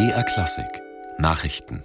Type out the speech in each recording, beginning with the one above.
BR Klassik Nachrichten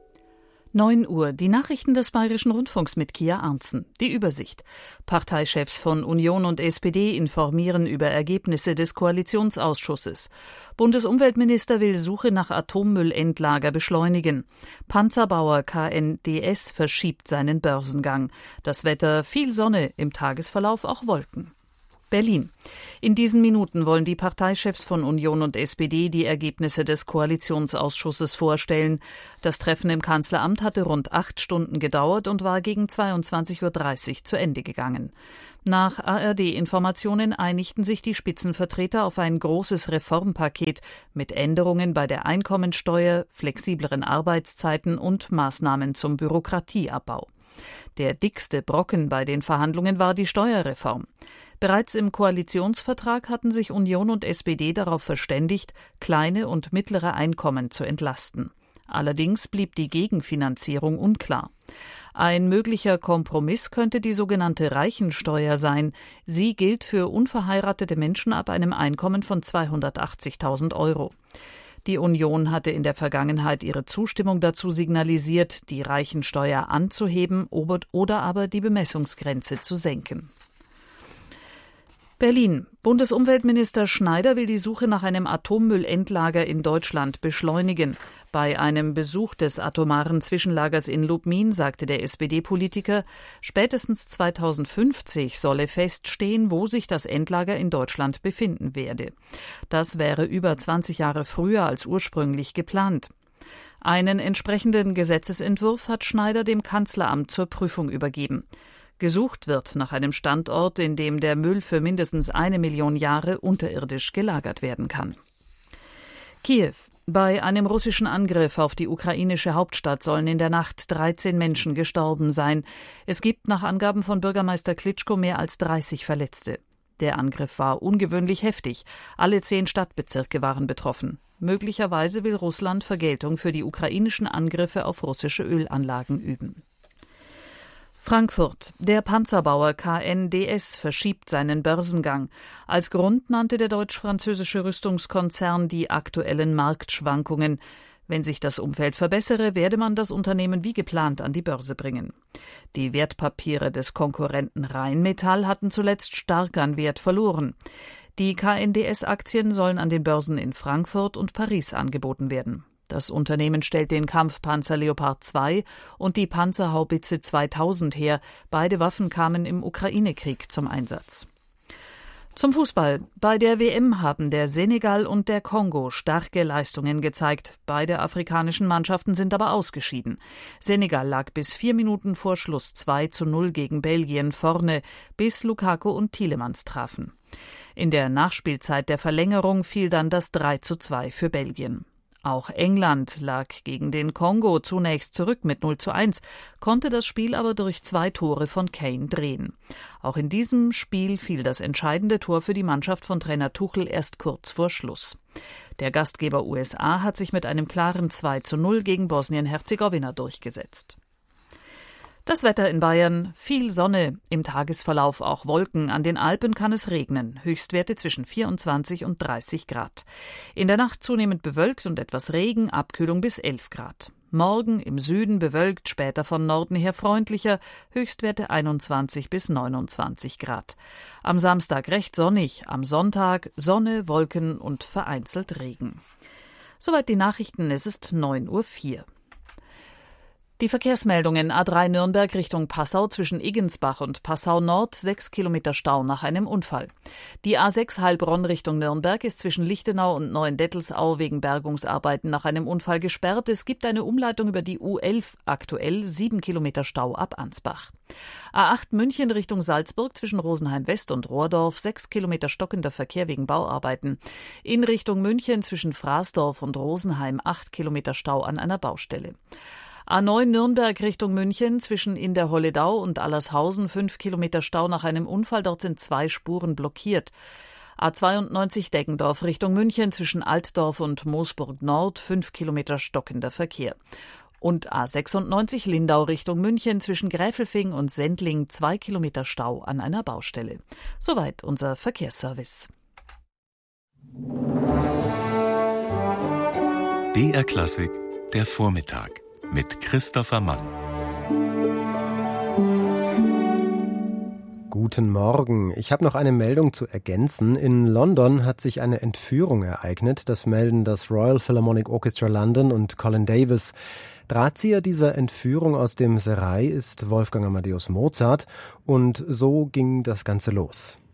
9 Uhr, die Nachrichten des Bayerischen Rundfunks mit Kia Arntzen. Die Übersicht. Parteichefs von Union und SPD informieren über Ergebnisse des Koalitionsausschusses. Bundesumweltminister will Suche nach Atommüllendlager beschleunigen. Panzerbauer KNDS verschiebt seinen Börsengang. Das Wetter: viel Sonne, im Tagesverlauf auch Wolken. Berlin. In diesen Minuten wollen die Parteichefs von Union und SPD die Ergebnisse des Koalitionsausschusses vorstellen. Das Treffen im Kanzleramt hatte rund 8 Stunden gedauert und war gegen 22:30 Uhr zu Ende gegangen. Nach ARD-Informationen einigten sich die Spitzenvertreter auf ein großes Reformpaket mit Änderungen bei der Einkommensteuer, flexibleren Arbeitszeiten und Maßnahmen zum Bürokratieabbau. Der dickste Brocken bei den Verhandlungen war die Steuerreform. Bereits im Koalitionsvertrag hatten sich Union und SPD darauf verständigt, kleine und mittlere Einkommen zu entlasten. Allerdings blieb die Gegenfinanzierung unklar. Ein möglicher Kompromiss könnte die sogenannte Reichensteuer sein. Sie gilt für unverheiratete Menschen ab einem Einkommen von 280.000 Euro. Die Union hatte in der Vergangenheit ihre Zustimmung dazu signalisiert, die Reichensteuer anzuheben oder aber die Bemessungsgrenze zu senken. Berlin. Bundesumweltminister Schneider will die Suche nach einem Atommüllendlager in Deutschland beschleunigen. Bei einem Besuch des atomaren Zwischenlagers in Lubmin sagte der SPD-Politiker, spätestens 2050 solle feststehen, wo sich das Endlager in Deutschland befinden werde. Das wäre über 20 Jahre früher als ursprünglich geplant. Einen entsprechenden Gesetzesentwurf hat Schneider dem Kanzleramt zur Prüfung übergeben. Gesucht wird nach einem Standort, in dem der Müll für mindestens 1 Million Jahre unterirdisch gelagert werden kann. Kiew. Bei einem russischen Angriff auf die ukrainische Hauptstadt sollen in der Nacht 13 Menschen gestorben sein. Es gibt nach Angaben von Bürgermeister Klitschko mehr als 30 Verletzte. Der Angriff war ungewöhnlich heftig. Alle 10 Stadtbezirke waren betroffen. Möglicherweise will Russland Vergeltung für die ukrainischen Angriffe auf russische Ölanlagen üben. Frankfurt. Der Panzerbauer KNDS verschiebt seinen Börsengang. Als Grund nannte der deutsch-französische Rüstungskonzern die aktuellen Marktschwankungen. Wenn sich das Umfeld verbessere, werde man das Unternehmen wie geplant an die Börse bringen. Die Wertpapiere des Konkurrenten Rheinmetall hatten zuletzt stark an Wert verloren. Die KNDS-Aktien sollen an den Börsen in Frankfurt und Paris angeboten werden. Das Unternehmen stellt den Kampfpanzer Leopard 2 und die Panzerhaubitze 2000 her. Beide Waffen kamen im Ukraine-Krieg zum Einsatz. Zum Fußball. Bei der WM haben der Senegal und der Kongo starke Leistungen gezeigt. Beide afrikanischen Mannschaften sind aber ausgeschieden. Senegal lag bis 4 Minuten vor Schluss 2:0 gegen Belgien vorne, bis Lukaku und Tielemans trafen. In der Nachspielzeit der Verlängerung fiel dann das 3:2 für Belgien. Auch England lag gegen den Kongo zunächst zurück mit 0:1, konnte das Spiel aber durch 2 Tore von Kane drehen. Auch in diesem Spiel fiel das entscheidende Tor für die Mannschaft von Trainer Tuchel erst kurz vor Schluss. Der Gastgeber USA hat sich mit einem klaren 2:0 gegen Bosnien-Herzegowina durchgesetzt. Das Wetter in Bayern: viel Sonne, im Tagesverlauf auch Wolken. An den Alpen kann es regnen. Höchstwerte zwischen 24 und 30 Grad. In der Nacht zunehmend bewölkt und etwas Regen, Abkühlung bis 11 Grad. Morgen im Süden bewölkt, später von Norden her freundlicher, Höchstwerte 21 bis 29 Grad. Am Samstag recht sonnig, am Sonntag Sonne, Wolken und vereinzelt Regen. Soweit die Nachrichten, es ist 9:04 Uhr. Die Verkehrsmeldungen: A3 Nürnberg Richtung Passau zwischen Iggensbach und Passau Nord 6 Kilometer Stau nach einem Unfall. Die A6 Heilbronn Richtung Nürnberg ist zwischen Lichtenau und Neuendettelsau wegen Bergungsarbeiten nach einem Unfall gesperrt. Es gibt eine Umleitung über die U11, aktuell 7 Kilometer Stau ab Ansbach. A8 München Richtung Salzburg zwischen Rosenheim West und Rohrdorf 6 Kilometer stockender Verkehr wegen Bauarbeiten. In Richtung München zwischen Fraßdorf und Rosenheim 8 Kilometer Stau an einer Baustelle. A9 Nürnberg Richtung München zwischen in der Holledau und Allershausen 5 Kilometer Stau nach einem Unfall, dort sind 2 Spuren blockiert. A92 Deggendorf Richtung München zwischen Altdorf und Moosburg Nord 5 Kilometer stockender Verkehr. Und A96 Lindau Richtung München zwischen Gräfelfing und Sendling 2 Kilometer Stau an einer Baustelle. Soweit unser Verkehrsservice. BR Klassik, der Vormittag mit Christopher Mann. Guten Morgen. Ich habe noch eine Meldung zu ergänzen. In London hat sich eine Entführung ereignet. Das melden das Royal Philharmonic Orchestra London und Colin Davis. Drahtzieher dieser Entführung aus dem Serail ist Wolfgang Amadeus Mozart. Und so ging das Ganze los.